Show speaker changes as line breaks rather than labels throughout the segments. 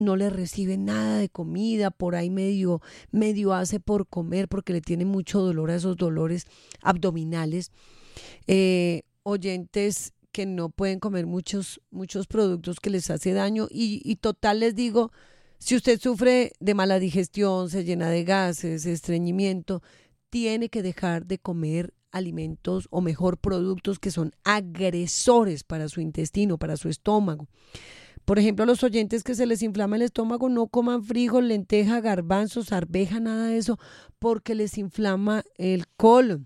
no le recibe nada de comida, por ahí medio hace por comer porque le tiene mucho dolor a esos dolores abdominales. Oyentes que no pueden comer muchos productos que les hace daño y total les digo, si usted sufre de mala digestión, se llena de gases, estreñimiento, tiene que dejar de comer alimentos o mejor productos que son agresores para su intestino, para su estómago. Por ejemplo, a los oyentes que se les inflama el estómago, no coman frijol, lenteja, garbanzos, arveja, nada de eso, porque les inflama el colon.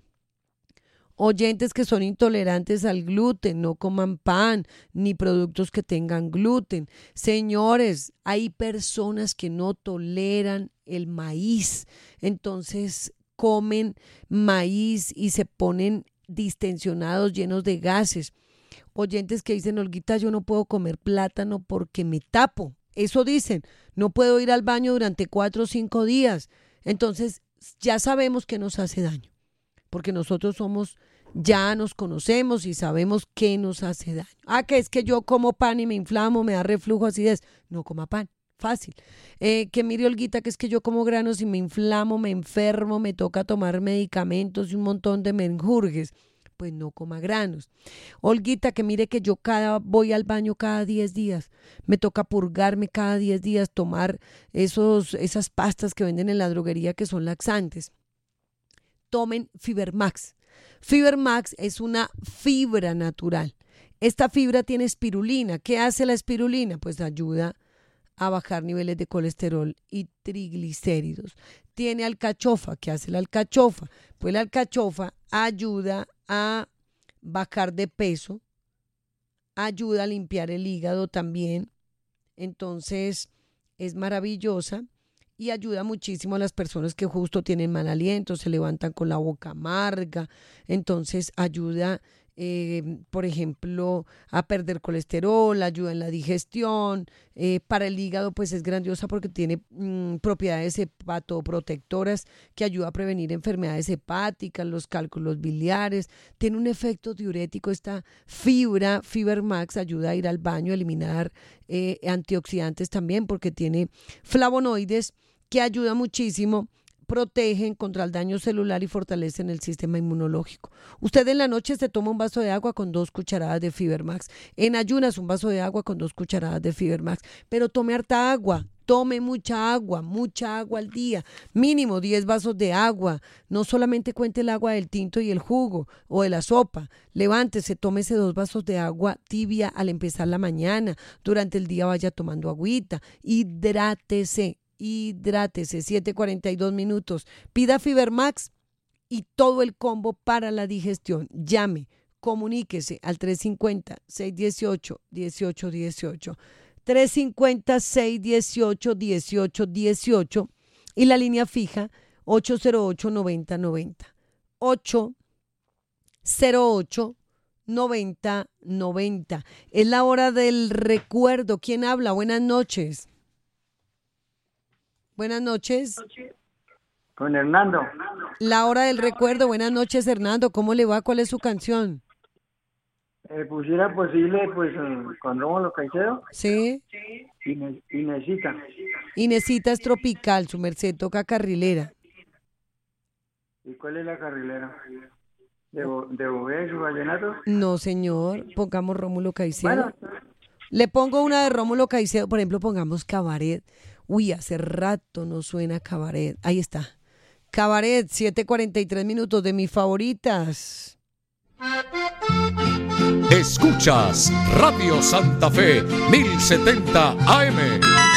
Oyentes que son intolerantes al gluten, no coman pan ni productos que tengan gluten. Señores, hay personas que no toleran el maíz, entonces comen maíz y se ponen distensionados, llenos de gases. Oyentes que dicen, Olguita, yo no puedo comer plátano porque me tapo. Eso dicen, no puedo ir al baño durante 4 o 5 días. Entonces, ya sabemos que nos hace daño, porque nosotros ya nos conocemos y sabemos qué nos hace daño. Que es que yo como pan y me inflamo, me da reflujo, acidez. No coma pan, fácil. Que mire, Olguita, que es que yo como granos y me inflamo, me enfermo, me toca tomar medicamentos y un montón de menjurjes. Pues no coma granos. Olguita, que mire que yo voy al baño cada 10 días, me toca purgarme cada 10 días, tomar esas pastas que venden en la droguería que son laxantes. Tomen Fibermax. Fibermax es una fibra natural. Esta fibra tiene espirulina. ¿Qué hace la espirulina? Pues ayuda a bajar niveles de colesterol y triglicéridos. Tiene alcachofa. ¿Qué hace la alcachofa? Pues la alcachofa ayuda a bajar de peso, ayuda a limpiar el hígado también. Entonces es maravillosa y ayuda muchísimo a las personas que justo tienen mal aliento, se levantan con la boca amarga. Entonces ayuda, por ejemplo, a perder colesterol, ayuda en la digestión. Para el hígado pues es grandiosa porque tiene propiedades hepatoprotectoras que ayuda a prevenir enfermedades hepáticas, los cálculos biliares. Tiene un efecto diurético. Esta Fibermax ayuda a ir al baño, a eliminar antioxidantes también porque tiene flavonoides que ayudan muchísimo, protegen contra el daño celular y fortalecen el sistema inmunológico. Usted en la noche se toma un vaso de agua con 2 cucharadas de Fibermax. En ayunas, un vaso de agua con 2 cucharadas de Fibermax. Pero tome harta agua. Tome mucha agua al día, mínimo 10 vasos de agua. No solamente cuente el agua del tinto y el jugo o de la sopa. Levántese, tómese 2 vasos de agua tibia al empezar la mañana. Durante el día vaya tomando agüita. Hidrátese, 7:42 minutos. Pida Fibermax y todo el combo para la digestión. Llame, comuníquese al 350-618-1818. 350-618-1818 y la línea fija 808-9090. 808-9090. Es la hora del recuerdo. ¿Quién habla? Buenas noches. Buenas noches.
Con Hernando.
La hora del recuerdo. Buenas noches, Hernando. ¿Cómo le va? ¿Cuál es su canción?
Pusiera posible, pues, con Rómulo Caicedo.
Sí.
Inesita.
Inesita es tropical, su merced toca carrilera.
¿Y cuál es la carrilera? ¿De Bové, su vallenato?
No, señor. Pongamos Rómulo Caicedo.
Bueno.
Le pongo una de Rómulo Caicedo. Por ejemplo, pongamos Cabaret. Uy, hace rato no suena Cabaret. Ahí está. Cabaret, 7:43 minutos, de mis favoritas.
Escuchas Radio Santa Fe 1070 AM.